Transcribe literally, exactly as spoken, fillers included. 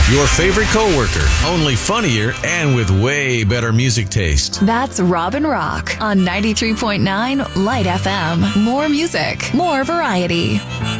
Your favorite coworker, only funnier and with way better music taste. That's Robin Rock on ninety-three point nine Light F M. More music, more variety.